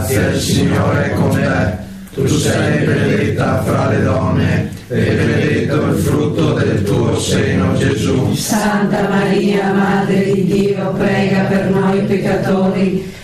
grazia, il Signore è con te. Tu sei benedetta fra le donne, e benedetto il frutto del tuo seno, Gesù. Santa Maria, Madre di Dio, prega per noi peccatori,